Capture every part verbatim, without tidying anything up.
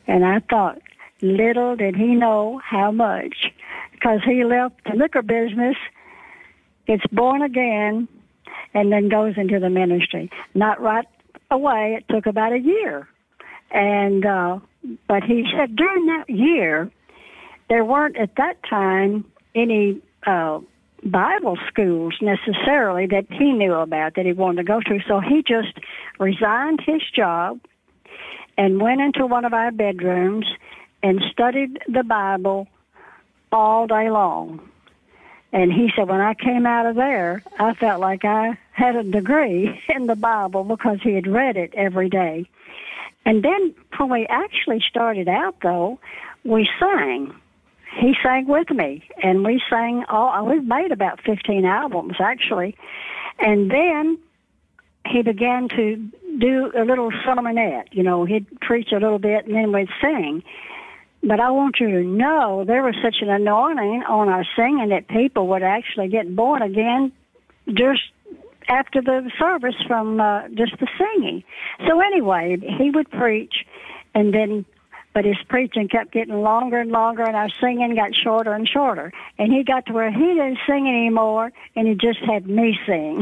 And I thought, little did he know how much, because he left the liquor business, gets born again, and then goes into the ministry. Not right away. It took about a year. And uh, but he said during that year, there weren't at that time any uh, Bible schools necessarily that he knew about that he wanted to go to. So he just resigned his job and went into one of our bedrooms and studied the Bible all day long. And he said, when I came out of there, I felt like I had a degree in the Bible because he had read it every day. And then when we actually started out, though, we sang. He sang with me, and we sang all, we've made about fifteen albums, actually. And then he began to do a little sermonette. You know, he'd preach a little bit, and then we'd sing. But I want you to know there was such an anointing on our singing that people would actually get born again just after the service from uh, just the singing. So anyway, he would preach, and then, but his preaching kept getting longer and longer, and our singing got shorter and shorter. And he got to where he didn't sing anymore, and he just had me sing.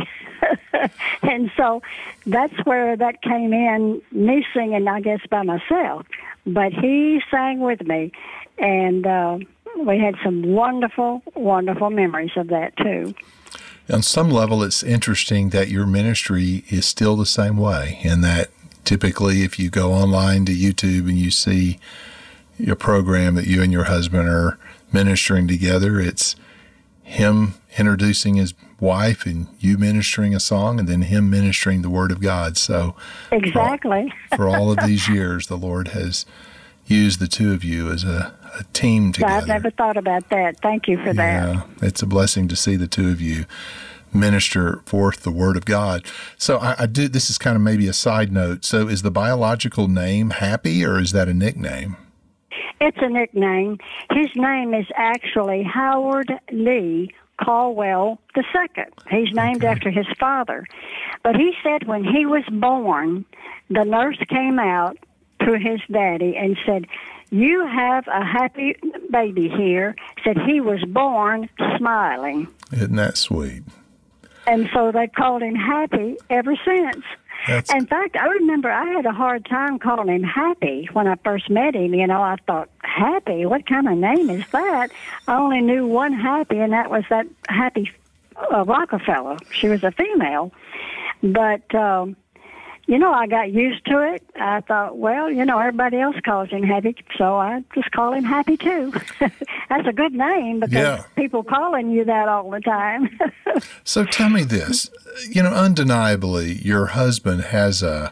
And so that's where that came in, me singing, I guess, by myself. But he sang with me, and uh, we had some wonderful, wonderful memories of that, too. On some level, it's interesting that your ministry is still the same way, and that typically if you go online to YouTube and you see your program that you and your husband are ministering together, it's him introducing his wife and you ministering a song and then him ministering the Word of God. So exactly. For, for all of these years, the Lord has used the two of you as a, a team together. I've never thought about that. Thank you for that. Yeah, it's a blessing to see the two of you minister forth the Word of God. So I, I do, this is kind of maybe a side note. So is the biological name Happy, or is that a nickname? It's a nickname. His name is actually Howard Lee Caldwell the Second. He's named okay. after his father. But he said when he was born, the nurse came out to his daddy and said, "You have a happy baby here." Said he was born smiling. Isn't that sweet? And so they called him Happy ever since. That's... In fact, I remember I had a hard time calling him Happy when I first met him. You know, I thought, Happy? What kind of name is that? I only knew one Happy, and that was that Happy uh, Rockefeller. She was a female. But, um, you know, I got used to it. I thought, well, you know, everybody else calls him Happy, so I just call him Happy, too. That's a good name because yeah. people calling you that all the time. So tell me this. You know, undeniably, your husband has a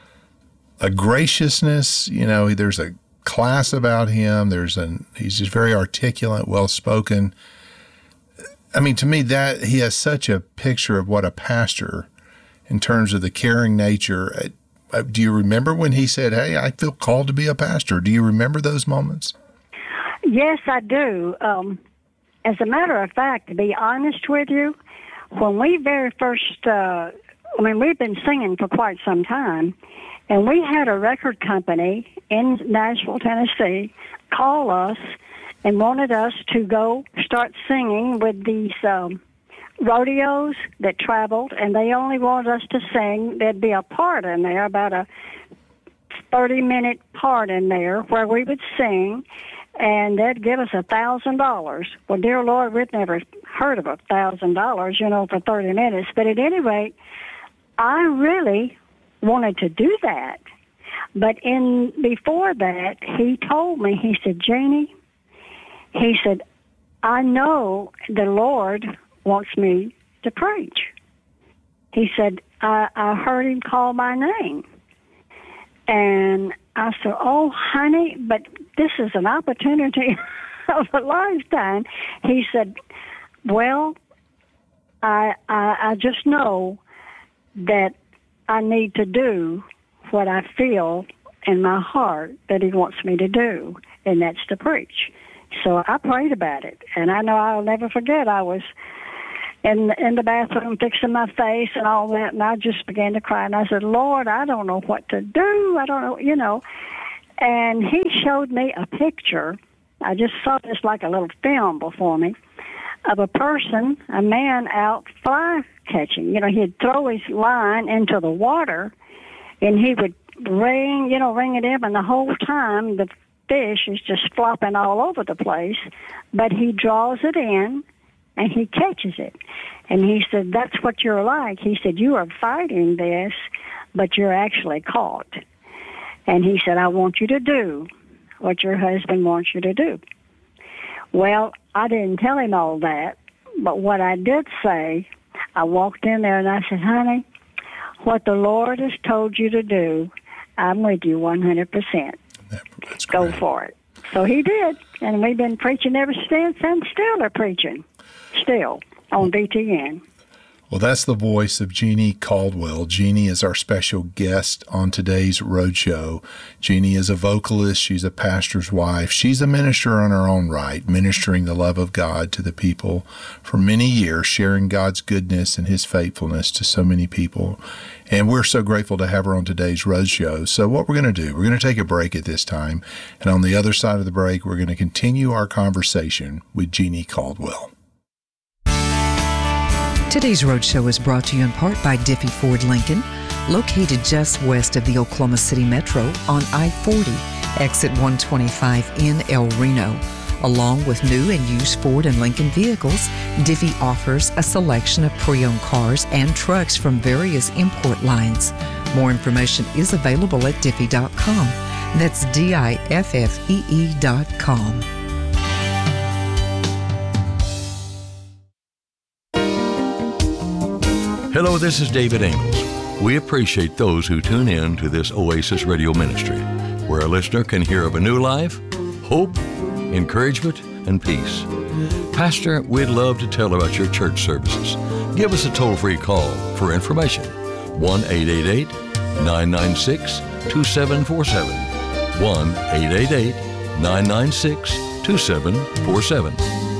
a graciousness. You know, there's a class about him. There's an he's just very articulate, well-spoken. I mean, to me, that he has such a picture of what a pastor in terms of the caring nature. Do you remember when he said, "Hey, I feel called to be a pastor"? Do you remember those moments? Yes, I do. Um, as a matter of fact, to be honest with you, when we very first, uh, I mean, we've been singing for quite some time, and we had a record company in Nashville, Tennessee, call us and wanted us to go start singing with these um, rodeos that traveled, and they only wanted us to sing. There'd be a part in there, about a thirty-minute part in there, where we would sing, and they'd give us a thousand dollars. Well, dear Lord, we'd never heard of a thousand dollars, you know, for thirty minutes. But at any rate, I really wanted to do that. But in before that, he told me, he said, Janie, he said, I know the Lord wants me to preach. He said, I, I heard him call my name. And I said, oh, honey, but this is an opportunity of a lifetime. He said, well, I, I I just know that I need to do what I feel in my heart that he wants me to do, and that's to preach. So I prayed about it, and I know I'll never forget I was in, in the bathroom fixing my face and all that, and I just began to cry, and I said, Lord, I don't know what to do. I don't know, you know. And he showed me a picture. I just saw this like a little film before me of a person, a man out fly catching. You know, he'd throw his line into the water, and he would ring, you know, ring it in, and the whole time the fish is just flopping all over the place. But he draws it in, and he catches it. And he said, that's what you're like. He said, you are fighting this, but you're actually caught. And he said, I want you to do what your husband wants you to do. Well, I didn't tell him all that, but what I did say, I walked in there and I said, honey, what the Lord has told you to do, I'm with you one hundred percent. That's Go great. for it. So he did, and we've been preaching ever since, and still are preaching, still, on B T N. Well, that's the voice of Jeannie Caldwell. Jeannie is our special guest on today's Roadshow. Jeannie is a vocalist. She's a pastor's wife. She's a minister on her own right, ministering the love of God to the people for many years, sharing God's goodness and his faithfulness to so many people. And we're so grateful to have her on today's Roadshow. So what we're going to do, we're going to take a break at this time. And on the other side of the break, we're going to continue our conversation with Jeannie Caldwell. Today's Roadshow is brought to you in part by Diffie Ford Lincoln, located just west of the Oklahoma City Metro on I forty, exit one twenty-five in El Reno. Along with new and used Ford and Lincoln vehicles, Diffie offers a selection of pre-owned cars and trucks from various import lines. More information is available at diffie dot com. That's D I F F E E dot com. Hello, this is David Ingalls. We appreciate those who tune in to this Oasis Radio Ministry, where a listener can hear of a new life, hope, encouragement, and peace. Pastor, we'd love to tell about your church services. Give us a toll-free call for information. one eight eight eight, nine nine six, two seven four seven. one eight eight eight, nine nine six, two seven four seven.